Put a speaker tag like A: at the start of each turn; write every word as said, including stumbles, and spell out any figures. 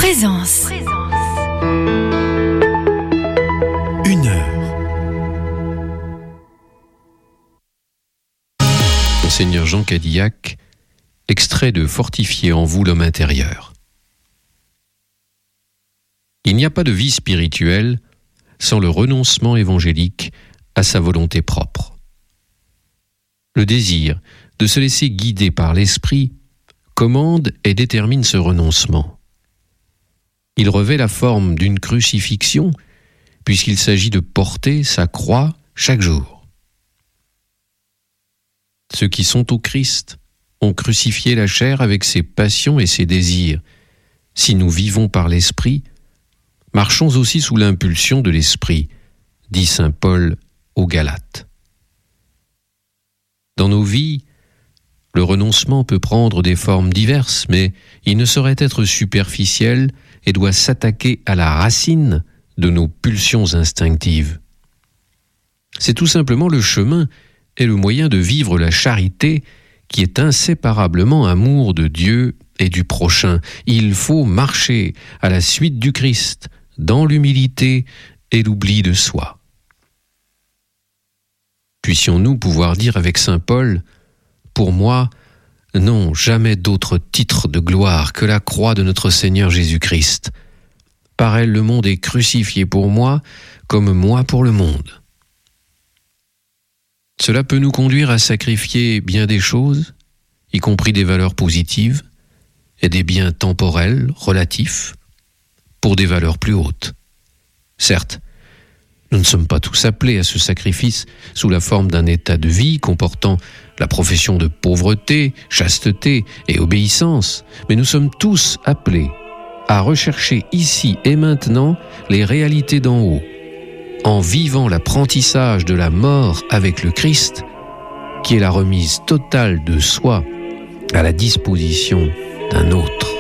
A: Présence.
B: Une heure. Monseigneur Jean Cadillac, extrait de Fortifier en vous l'homme intérieur. Il n'y a pas de vie spirituelle sans le renoncement évangélique à sa volonté propre. Le désir de se laisser guider par l'esprit commande et détermine ce renoncement. Il revêt la forme d'une crucifixion puisqu'il s'agit de porter sa croix chaque jour. Ceux qui sont au Christ ont crucifié la chair avec ses passions et ses désirs. Si nous vivons par l'esprit, marchons aussi sous l'impulsion de l'esprit, dit saint Paul aux Galates. Dans nos vies, le renoncement peut prendre des formes diverses, mais il ne saurait être superficiel et doit s'attaquer à la racine de nos pulsions instinctives. C'est tout simplement le chemin et le moyen de vivre la charité qui est inséparablement amour de Dieu et du prochain. Il faut marcher à la suite du Christ, dans l'humilité et l'oubli de soi. Puissions-nous pouvoir dire avec saint Paul, « Pour moi, non, jamais d'autre titre de gloire que la croix de notre Seigneur Jésus-Christ. Par elle, le monde est crucifié pour moi, comme moi pour le monde. » Cela peut nous conduire à sacrifier bien des choses, y compris des valeurs positives, et des biens temporels, relatifs, pour des valeurs plus hautes. Certes, nous ne sommes pas tous appelés à ce sacrifice sous la forme d'un état de vie comportant la profession de pauvreté, chasteté et obéissance, mais nous sommes tous appelés à rechercher ici et maintenant les réalités d'en haut, en vivant l'apprentissage de la mort avec le Christ, qui est la remise totale de soi à la disposition d'un autre.